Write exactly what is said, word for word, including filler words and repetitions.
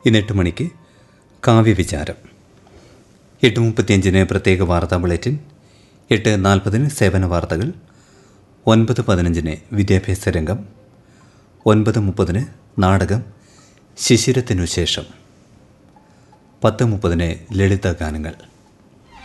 ഇന്ന് എട്ട് മണിക്ക് കാവ്യവിചാരം, എട്ട് മുപ്പത്തിയഞ്ചിന് പ്രത്യേക വാർത്താ ബുള്ളറ്റിൻ, എട്ട് നാൽപ്പതിന് സേവന വാർത്തകൾ, ഒൻപത് പതിനഞ്ചിന് വിദ്യാഭ്യാസ രംഗം, ഒൻപത് മുപ്പതിന് നാടകം ശിശിരത്തിനു ശേഷം, പത്ത് മുപ്പതിന് ലളിത ഗാനങ്ങൾ.